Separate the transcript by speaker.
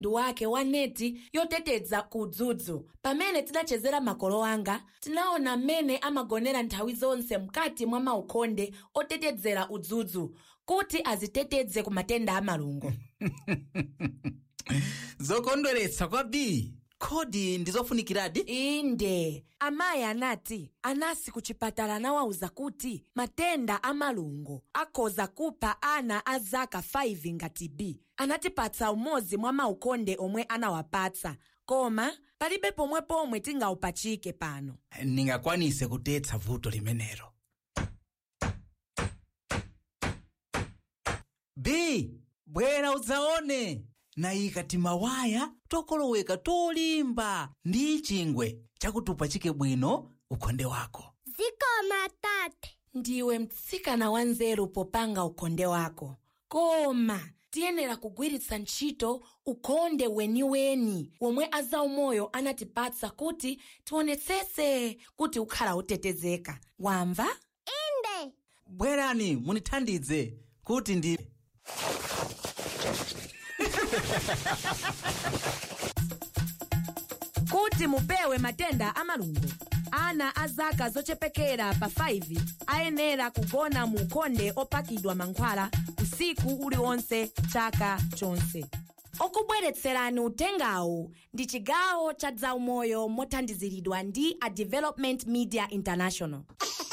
Speaker 1: mtundu wake wa neti yoteteza ku udzudzu. Pamene tidachezera makolo anga, tinaona mmene amagonera nthawi zonse mkati mwa maukonde otetezera udzudzu kuti aziteteze ku matenda a malungo.
Speaker 2: Zokondweretsa kwa B. Kodi ndizofunikiradi?
Speaker 1: Inde, amayi anati anasi ku chipatala anawawuza kuti matenda a malungo akhoza kupha ana a zaka 5 ngati B. Anatipatsa umodzi mwa maukonde omwe anawapatsa, koma palibe pomwe tingawupachike pano.
Speaker 2: Ningakwanise kutetsa vuto limenelo. B, bwera udzaone. Nayika timawaya tokoloweka tolimba ndi chingwe chakuti upachike bwino ukonde wako.
Speaker 3: Zikoma tate.
Speaker 1: Ndiwe mtsikana wanzeru popanga ukonde wako. Koma tiyenera kugwiritsa ntchito ukonde weniweni womwe azaumoyo anatipatsa kuti tionetsetse kuti ukhala utetezeka. Wamva?
Speaker 3: Inde.
Speaker 2: Bwerani munithandize kuti ndi
Speaker 1: kuti mupewe matenda a malungo. Ana a zaka zochepekera pa 5 ayenera kugona mu ukonde opakidwa mankhwala usiku uliwonse chaka chonse. Okubweretserani utengawu ndi chigawo cha zaumoyo mothandiziridwa ndi a Development Media International.